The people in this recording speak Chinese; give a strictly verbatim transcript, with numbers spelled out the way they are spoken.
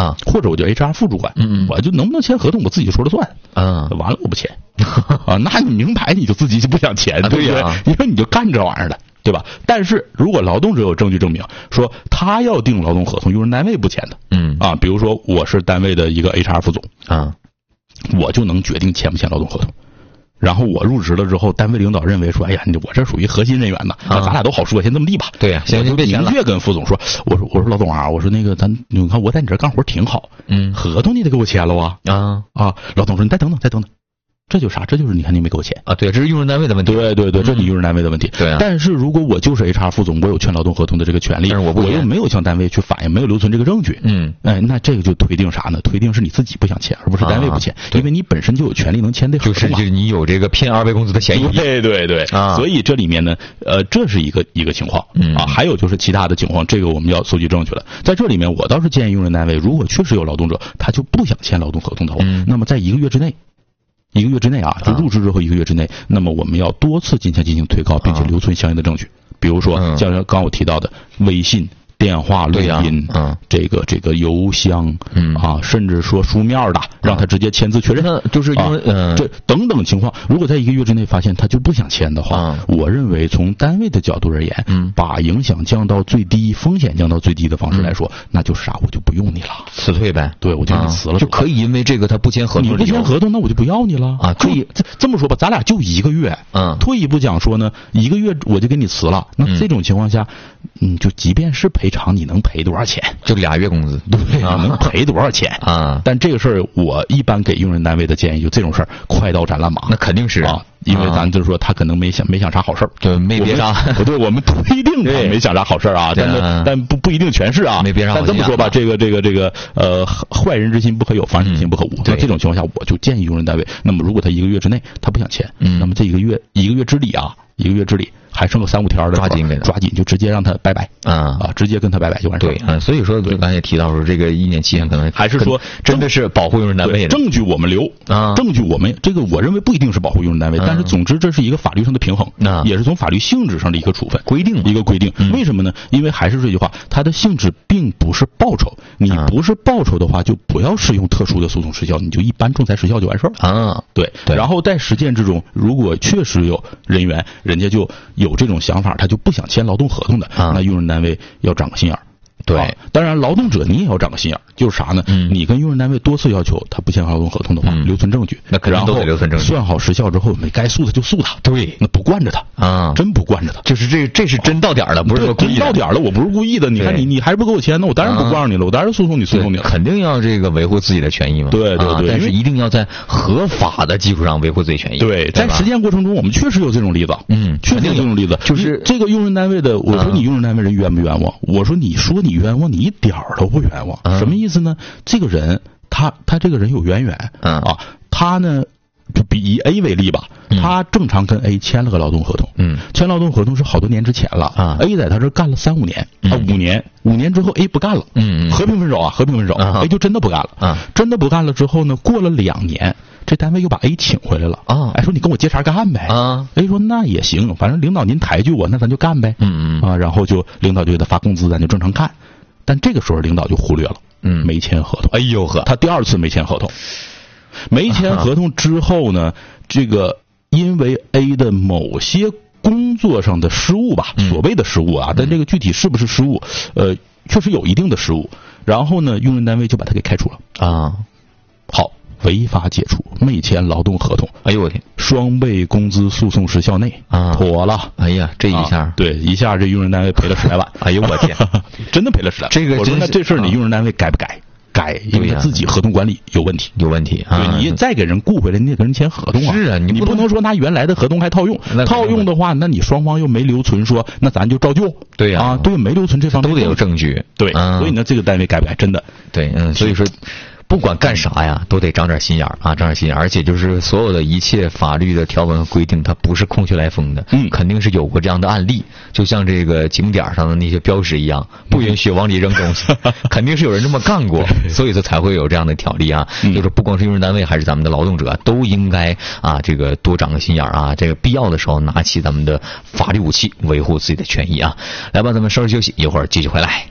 啊， 或者我就 H R 副主管， 嗯， 我就能不能签合同我自己说了算， 啊， 完了我不签啊，那你明摆你就自己就不想签， 啊、 对不对呀， 因为你就干这玩意儿了。对吧？但是如果劳动者有证据证明说他要订劳动合同，用人单位不签的， 嗯啊，比如说我是单位的一个 H R 副总啊， 我就能决定签不签劳动合同。然后我入职了之后，单位领导认为说，哎呀，你我这属于核心人员呐，那咱俩都好说，先这么地吧。 对呀、啊，行， 我就明确跟副总说，我说我说老总啊，我说那个咱你看我在你这干活挺好， 嗯， 合同你得给我签了啊啊啊！老总说你再等等，再等等。这就啥？这就是你看你没给我钱啊！对，这是用人单位的问题。 对对对，这是你用人单位的问题。 对、啊。 但是如果我就是 H R 副总，我有签劳动合同的这个权利， 但是我不我又没有向单位去反映，没有留存这个证据。 嗯。 哎，那这个就推定啥呢？推定是你自己不想签，而不是单位不签， 啊、 因为你本身就有权利能签这合同。 就是就是你有这个骗二倍工资的嫌疑。 对对对。 啊。 所以这里面呢，呃，这是一个一个情况。 嗯。 啊，还有就是其他的情况，这个我们要搜集证据了。在这里面，我倒是建议用人单位，如果确实有劳动者他就不想签劳动合同的话， 嗯、 那么在一个月之内。一个月之内啊，就入职之后一个月之内，啊、那么我们要多次进行进行推告，并且留存相应的证据，比如说像刚刚我提到的微信、电话录音， 嗯、啊， 这个这个邮箱， 嗯啊，甚至说书面的，让他直接签字确认， 啊、就是因为啊、呃，这等等情况，如果在一个月之内发现他就不想签的话， 啊、 我认为从单位的角度而言， 嗯， 把影响降到最低、风险降到最低的方式来说，嗯、那就是啥，我就不用你了， 辞退呗， 对，我就给你辞了、 啊，就可以因为这个他不签合同， 你不签合同，那我就不要你了啊，可以这这么说吧，咱俩就一个月， 嗯， 退一步讲说呢，一个月我就给你辞了，那这种情况下，嗯，就即便是赔偿，你能赔多少钱？ 就俩月工资， 对啊，能赔多少钱啊？ 但这个事儿，我一般给用人单位的建议，就这种事儿，快刀斩乱麻。 那肯定是啊，因为咱就是说，他可能没想没想啥好事儿， 就没憋啥。 不对，我们推定他没想啥好事儿啊，但是但不不一定全是啊， 没憋啥。 但这么说吧，这个这个这个呃，坏人之心不可有，防人之心不可无。那这种情况下，我就建议用人单位，那么如果他一个月之内他不想签，那么这一个月一个月之里啊，一个月之里。还剩个三五天的， 抓紧给他， 抓紧就直接让他拜拜啊啊，直接跟他拜拜就完事儿。对，嗯，所以说就刚才也提到说，这个一年期限可能还是说真的是保护用人单位的证据我们留啊， 证据我们这个我认为不一定是保护用人单位，但是总之这是一个法律上的平衡，也是从法律性质上的一个处分规定一个规定。为什么呢？因为还是这句话，它的性质并不是报酬，你不是报酬的话，就不要适用特殊的诉讼时效，你就一般仲裁时效就完事儿啊。 对，然后在实践之中，如果确实有人员人家就有这种想法。他就不想签劳动合同的， 啊、 那用人单位要长个心眼儿。 对、 啊，当然劳动者你也要长个心眼儿，就是啥呢？ 嗯， 你跟用人单位多次要求他不签劳动合同的话， 嗯、 留存证据， 那肯定都得留存证据， 算好时效之后，没该诉他就诉他。 对， 那不惯着他啊， 真不惯着他， 就是这这是真到点了，不是说故意真到点了，我不是故意的。你看你你还是不给我签，那我当然不惯着你了，我当然诉讼你诉讼你了。 肯定要这个维护自己的权益嘛。 对对对， 但是一定要在合法的基础上维护自己权益。 对，在实践过程中，我们确实有这种例子， 嗯， 确实有这种例子， 就是这个用人单位的，我说你用人单位人冤不冤枉？我说你说你冤枉，你一点儿都不冤枉，什么意思呢？这个人他他这个人有渊源， 嗯啊，他呢就比以 A 为例吧，他正常跟 A 签了个劳动合同， 嗯， 签劳动合同是好多年之前了啊 ，A 在他这干了三五年啊，五年，五年之后 A 不干了， 嗯嗯， 和平分手啊，和平分手 ，A 就真的不干了啊， 真的不干了之后呢，过了两年。这单位又把 A 请回来了啊！ 哎，说你跟我接茬干呗啊 ！A 说那也行，反正领导您抬举我，那咱就干呗。 嗯嗯啊，然后就领导就给他发工资，咱就正常干。但这个时候领导就忽略了， 嗯， 没签合同。 哎呦呵， 他第二次没签合同，没签合同之后呢，这个因为 A 的某些工作上的失误吧， 嗯、 所谓的失误啊，但这个具体是不是失误，呃，确实有一定的失误。然后呢，用人单位就把他给开除了啊。 好。违法解除，没签劳动合同， 哎呦我天！ 双倍工资诉讼时效内啊， 妥了！ 哎呀，这一下、 啊、对一下，这用人单位赔了十来万。 哎呦我天， 真的赔了十来万。 这个我说那这事儿你用人单位改不改？改，因为他自己合同管理有问题， 有问题。 对，你再给人雇回来，你得跟人签合同啊。 是啊，你不能说拿原来的合同还套用，套用的话，那你双方又没留存，说那咱就照旧。 对呀， 啊，对，没留存这方面都得有证据。 对，所以呢，这个单位改不改？真的， 对，嗯，所以说。不管干啥呀，都得长点心眼儿啊，长点心眼儿。而且就是所有的一切法律的条文和规定，它不是空穴来风的， 嗯， 肯定是有过这样的案例。就像这个景点上的那些标识一样，不允许往里扔东西，肯定是有人这么干过，所以它才会有这样的条例啊。 嗯、 就是不光是用人单位，还是咱们的劳动者，都应该啊，这个多长个心眼儿啊。这个必要的时候拿起咱们的法律武器，维护自己的权益啊。来吧，咱们稍事休息，一会儿继续回来。